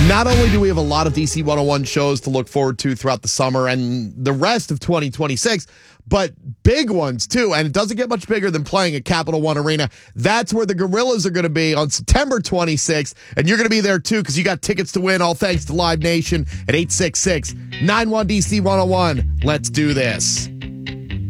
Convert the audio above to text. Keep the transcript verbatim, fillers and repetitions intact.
Not only do we have a lot of D C one oh one shows to look forward to throughout the summer and the rest of twenty twenty-six, but big ones too. And it doesn't get much bigger than playing at Capital One Arena. That's where the Gorillas are going to be on September twenty-sixth. And you're going to be there too because you got tickets to win, all thanks to Live Nation at eight six six, nine one D C one oh one. Let's do this.